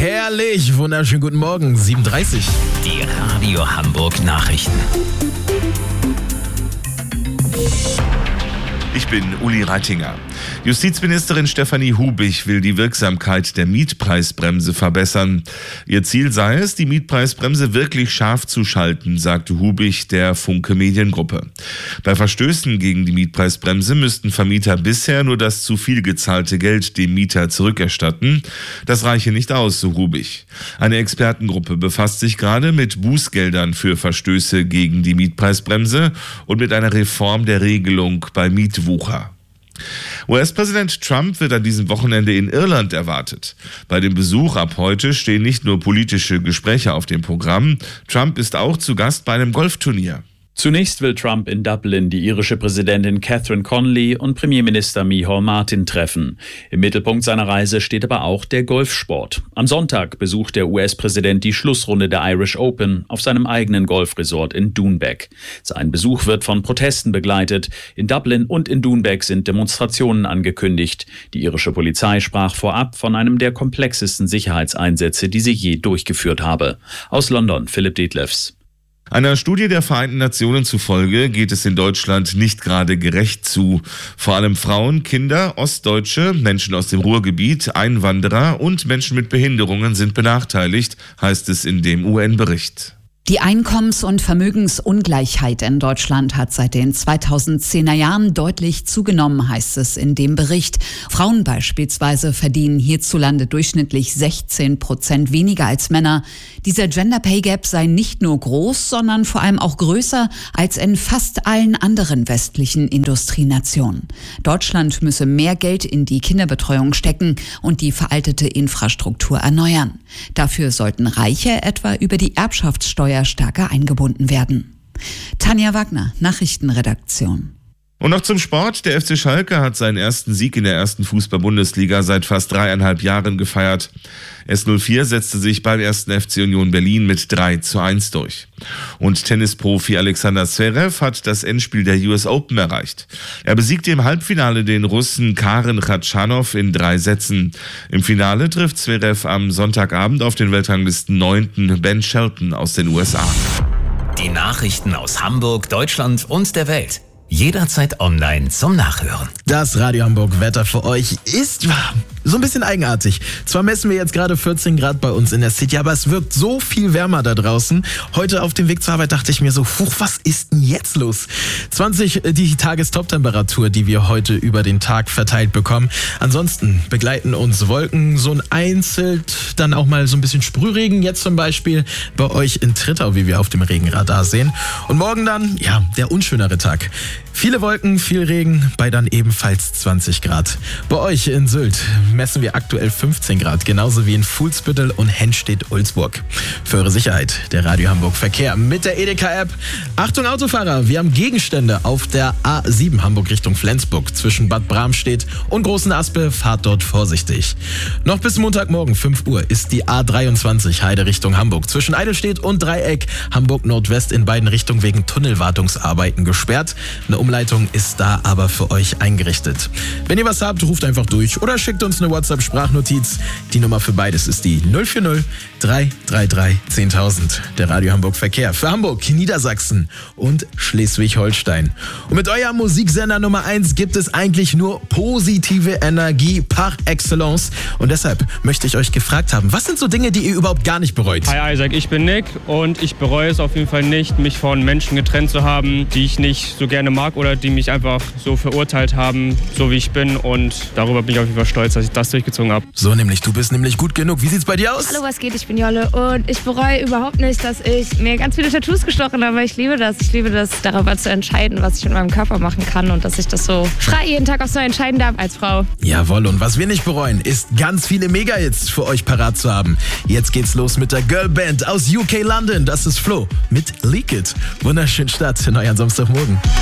Herrlich, wunderschönen guten Morgen, 7:30. Die Radio Hamburg Nachrichten. Ich bin Uli Reitinger. Justizministerin Stefanie Hubich will die Wirksamkeit der Mietpreisbremse verbessern. Ihr Ziel sei es, die Mietpreisbremse wirklich scharf zu schalten, sagte Hubich der Funke Mediengruppe. Bei Verstößen gegen die Mietpreisbremse müssten Vermieter bisher nur das zu viel gezahlte Geld dem Mieter zurückerstatten. Das reiche nicht aus, so Hubich. Eine Expertengruppe befasst sich gerade mit Bußgeldern für Verstöße gegen die Mietpreisbremse und mit einer Reform der Regelung bei Mietwucher. US-Präsident Trump wird an diesem Wochenende in Irland erwartet. Bei dem Besuch ab heute stehen nicht nur politische Gespräche auf dem Programm. Trump ist auch zu Gast bei einem Golfturnier. Zunächst will Trump in Dublin die irische Präsidentin Catherine Connolly und Premierminister Micheál Martin treffen. Im Mittelpunkt seiner Reise steht aber auch der Golfsport. Am Sonntag besucht der US-Präsident die Schlussrunde der Irish Open auf seinem eigenen Golfresort in Doonbeg. Sein Besuch wird von Protesten begleitet. In Dublin und in Doonbeg sind Demonstrationen angekündigt. Die irische Polizei sprach vorab von einem der komplexesten Sicherheitseinsätze, die sie je durchgeführt habe. Aus London, Philipp Detlefs. Einer Studie der Vereinten Nationen zufolge geht es in Deutschland nicht gerade gerecht zu. Vor allem Frauen, Kinder, Ostdeutsche, Menschen aus dem Ruhrgebiet, Einwanderer und Menschen mit Behinderungen sind benachteiligt, heißt es in dem UN-Bericht. Die Einkommens- und Vermögensungleichheit in Deutschland hat seit den 2010er Jahren deutlich zugenommen, heißt es in dem Bericht. Frauen beispielsweise verdienen hierzulande durchschnittlich 16% weniger als Männer. Dieser Gender Pay Gap sei nicht nur groß, sondern vor allem auch größer als in fast allen anderen westlichen Industrienationen. Deutschland müsse mehr Geld in die Kinderbetreuung stecken und die veraltete Infrastruktur erneuern. Dafür sollten Reiche etwa über die Erbschaftssteuer stärker eingebunden werden. Tanja Wagner, Nachrichtenredaktion. Und noch zum Sport. Der FC Schalke hat seinen ersten Sieg in der ersten Fußball-Bundesliga seit fast 3,5 Jahren gefeiert. S04 setzte sich beim ersten FC Union Berlin mit 3:1 durch. Und Tennisprofi Alexander Zverev hat das Endspiel der US Open erreicht. Er besiegte im Halbfinale den Russen Karen Khachanov in 3 Sätzen. Im Finale trifft Zverev am Sonntagabend auf den Weltranglisten 9. Ben Shelton aus den USA. Die Nachrichten aus Hamburg, Deutschland und der Welt. Jederzeit online zum Nachhören. Das Radio Hamburg Wetter für euch ist warm. So ein bisschen eigenartig. Zwar messen wir jetzt gerade 14 Grad bei uns in der City, aber es wirkt so viel wärmer da draußen. Heute auf dem Weg zur Arbeit dachte ich mir so, was ist denn jetzt los? 20 die Tagestop-Temperatur, die wir heute über den Tag verteilt bekommen. Ansonsten begleiten uns Wolken, so ein einzelt, dann auch mal so ein bisschen Sprühregen. Jetzt zum Beispiel bei euch in Trittau, wie wir auf dem Regenradar sehen. Und morgen dann, ja, der unschönere Tag. Viele Wolken, viel Regen, bei dann ebenfalls 20 Grad. Bei euch in Sylt messen wir aktuell 15 Grad, genauso wie in Fuhlsbüttel und Henstedt-Ulzburg. Für eure Sicherheit, der Radio Hamburg Verkehr mit der Edeka-App. Achtung Autofahrer, wir haben Gegenstände auf der A7 Hamburg Richtung Flensburg. Zwischen Bad Bramstedt und Großen Aspe, fahrt dort vorsichtig. Noch bis Montagmorgen 5 Uhr ist die A23 Heide Richtung Hamburg. Zwischen Eidelstedt und Dreieck Hamburg Nordwest in beiden Richtungen wegen Tunnelwartungsarbeiten gesperrt. Eine Umleitung ist da aber für euch eingerichtet. Wenn ihr was habt, ruft einfach durch oder schickt uns eine WhatsApp-Sprachnotiz. Die Nummer für beides ist die 040 333 10.000. Der Radio Hamburg Verkehr für Hamburg, Niedersachsen und Schleswig-Holstein. Und mit eurem Musiksender Nummer 1 gibt es eigentlich nur positive Energie par excellence. Und deshalb möchte ich euch gefragt haben, was sind so Dinge, die ihr überhaupt gar nicht bereut? Hi Isaac, ich bin Nick und ich bereue es auf jeden Fall nicht, mich von Menschen getrennt zu haben, die ich nicht so gerne mag oder die mich einfach so verurteilt haben, so wie ich bin. Und darüber bin ich auf jeden Fall stolz, dass ich das durchgezogen habe. So nämlich, du bist nämlich gut genug. Wie sieht's bei dir aus? Hallo, was geht? Ich bin Jolle und ich bereue überhaupt nicht, dass ich mir ganz viele Tattoos gestochen habe. Ich liebe das. Ich liebe das, darüber zu entscheiden, was ich mit meinem Körper machen kann und dass ich das so frei jeden Tag auch so entscheiden darf als Frau. Jawohl, und was wir nicht bereuen, ist ganz viele Mega-Hits für euch parat zu haben. Jetzt geht's los mit der Girlband aus UK London. Das ist Flo mit Leak It. Wunderschönen Start in euren Samstagmorgen.